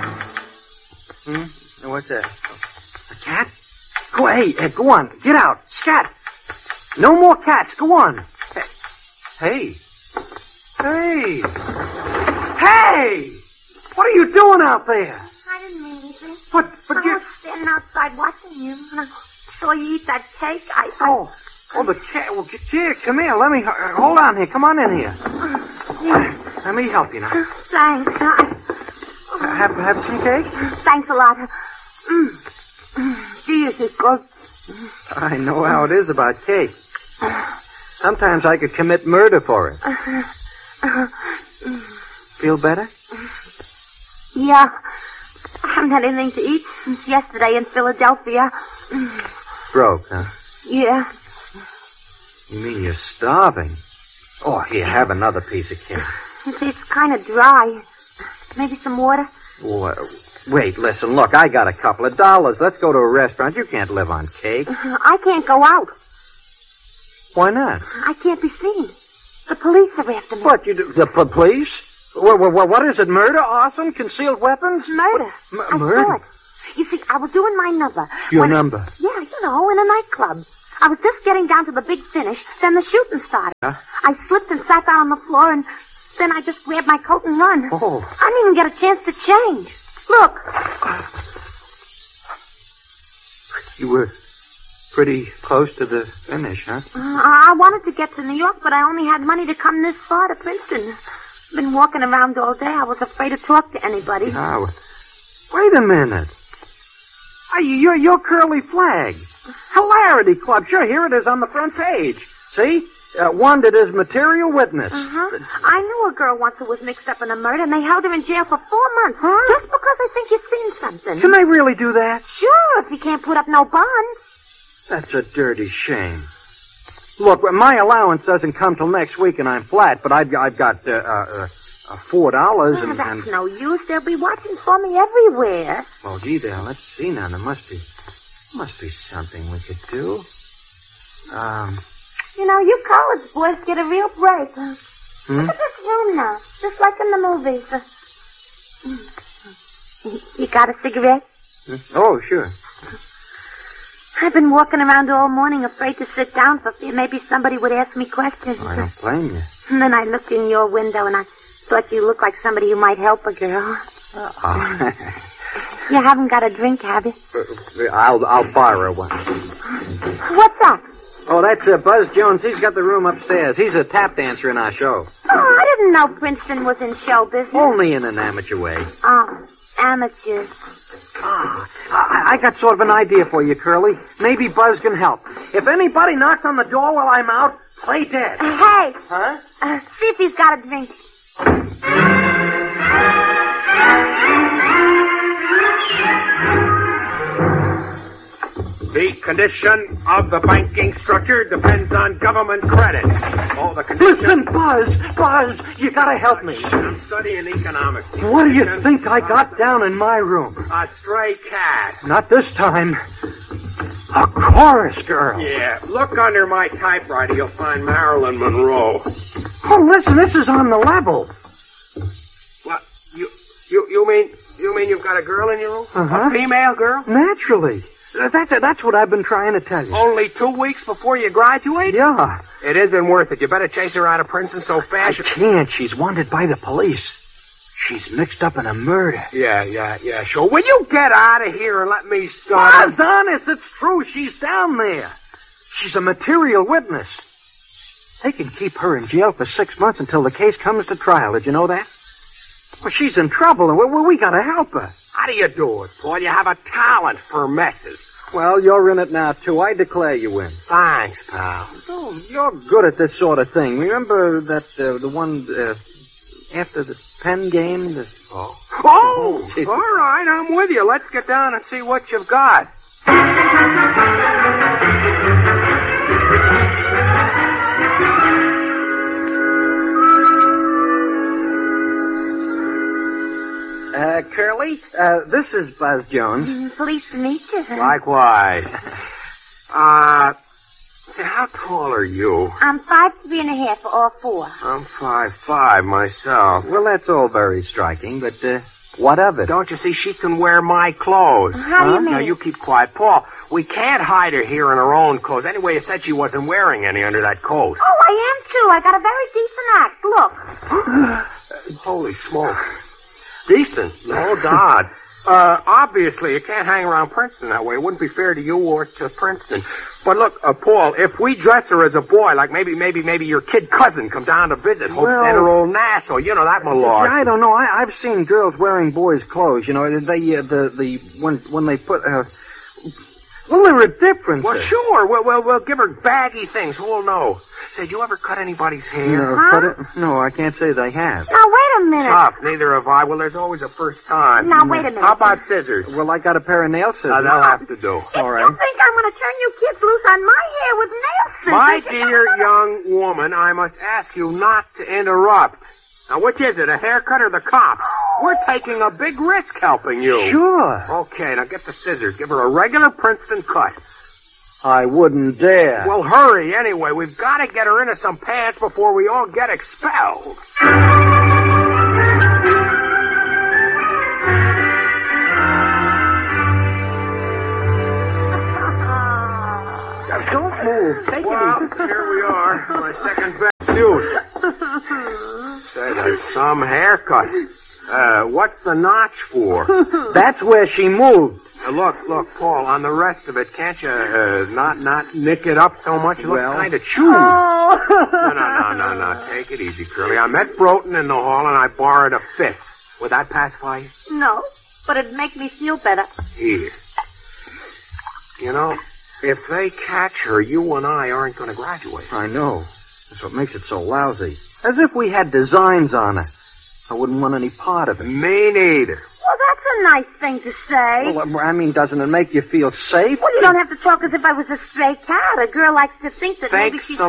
What's that? A cat? Go, hey, go on. Get out. Scat. No more cats. Go on. Hey. Hey. Hey! What are you doing out there? I didn't mean anything. But I you... was standing outside watching you. And I saw you eat that cake. Oh, the cat. Well, here, come here. Let me... hold on here. Come on in here. Let me help you now. Thanks. Have some cake? Thanks a lot. Gee, is it good? I know how it is about cake. Sometimes I could commit murder for it. Feel better? Yeah. I haven't had anything to eat since yesterday in Philadelphia. Broke, huh? Yeah. You mean you're starving? Oh, here, have another piece of cake. It's kind of dry. Maybe some water? Wait, listen, look, I got a couple of dollars. Let's go to a restaurant. You can't live on cake. I can't go out. Why not? I can't be seen. The police are after me. What, you do? The police? What is it, murder, arson, concealed weapons? Murder. I saw it. You see, I was doing my number. Your number? Yeah, in a nightclub. I was just getting down to the big finish, then the shooting started. Huh? I slipped and sat down on the floor, and then I just grabbed my coat and run. Oh. I didn't even get a chance to change. Look. You were pretty close to the finish, huh? I wanted to get to New York, but I only had money to come this far to Princeton. Been walking around all day. I was afraid to talk to anybody. Oh, wait a minute. You're Curly Flag. Hilarity Club. Sure, here it is on the front page. See? Wanted as material witness. I knew a girl once who was mixed up in a murder, and they held her in jail for 4 months. Huh? Just because they think you've seen something. Can they really do that? Sure, if you can't put up no bond. That's a dirty shame. Look, my allowance doesn't come till next week, and I'm flat, but I've got $4 and... That's no use. They'll be watching for me everywhere. Well, gee, there, let's see now. There must be something we could do. You know, you college boys get a real break. Look at this room now, just like in the movies. You got a cigarette? Oh, sure. I've been walking around all morning afraid to sit down for fear maybe somebody would ask me questions. I don't blame you. And then I looked in your window and I thought you looked like somebody who might help a girl. You haven't got a drink, have you? I'll borrow one. What's that? Oh, that's Buzz Jones. He's got the room upstairs. He's a tap dancer in our show. Oh, I didn't know Princeton was in show business. Only in an amateur way. Oh, amateurs. I got sort of an idea for you, Curly. Maybe Buzz can help. If anybody knocks on the door while I'm out, play dead. Hey. Huh? See if he's got a drink. The condition of the banking structure depends on government credit. Oh, the condition... Listen, Buzz, you gotta help me. I'm studying economics. What do you think I got down in my room? A stray cat. Not this time. A chorus girl. Yeah, look under my typewriter. You'll find Marilyn Monroe. Oh, listen, this is on the level. What? You mean you've got a girl in your room? Uh-huh. A female girl? Naturally. That's what I've been trying to tell you. Only 2 weeks before you graduate? Yeah. It isn't worth it. You better chase her out of Princeton so fast. I can't. She's wanted by the police. She's mixed up in a murder. Yeah, sure. Will you get out of here and let me start? Buzz, honest, it's true. She's down there. She's a material witness. They can keep her in jail for 6 months until the case comes to trial. Did you know that? Well, she's in trouble, and we gotta help her. How do you do it, Paul? You have a talent for messes. Well, you're in it now, too. I declare you win. Thanks, pal. Oh, you're good at this sort of thing. Remember that, the one, after the pen game? Oh, all right, I'm with you. Let's get down and see what you've got. Curly, this is Buzz Jones. Pleased to meet you. Likewise. How tall are you? I'm 5'3.5" or 4. I'm 5'5" myself. Well, that's all very striking, but What of it? Don't you see she can wear my clothes? How do you mean? Now, you keep quiet. Paul, we can't hide her here in her own clothes. Anyway, you said she wasn't wearing any under that coat. Oh, I am, too. I got a very decent act. Look. Holy smoke. Decent. No doubt. Obviously, you can't hang around Princeton that way. It wouldn't be fair to you or to Princeton. But look, Paul, if we dress her as a boy, like maybe your kid cousin come down to visit, Hope Center Old Nassau, you know that malarkey. I don't know. I've seen girls wearing boys' clothes. You know, they when they put. Well, there are differences. Well, sure. We'll give her baggy things. Who'll know? Say, did you ever cut anybody's hair? No, Huh? No, I can't say they have. Now, wait a minute. Tough. Neither have I. Well, there's always a first time. Now, wait a minute. How about scissors? Well, I got a pair of nail scissors. They'll have to do. If All right. you think I'm going to turn you kids loose on my hair with nail scissors... My dear young woman, I must ask you not to interrupt. Now, which is it, a haircut or the cops? We're taking a big risk helping you. Sure. Okay, now get the scissors. Give her a regular Princeton cut. I wouldn't dare. Well, hurry anyway. We've got to get her into some pants before we all get expelled. Don't move. Take Well, it easy. here we are. My second best suit. Say, that's some haircut. What's the notch for? That's where she moved. Look, Paul, on the rest of it, can't you not nick it up so much? It looks Well. kind of chewed. Oh. No. Take it easy, Curly. I met Broughton in the hall and I borrowed a fifth. Would that pacify you? No, but it'd make me feel better. Here. You know, if they catch her, you and I aren't going to graduate. I know. That's what makes it so lousy. As if we had designs on it. I wouldn't want any part of it. Me neither. Well, that's a nice thing to say. Well, I mean, doesn't it make you feel safe? Well, you don't have to talk as if I was a stray cat. A girl likes to think that maybe Think she's...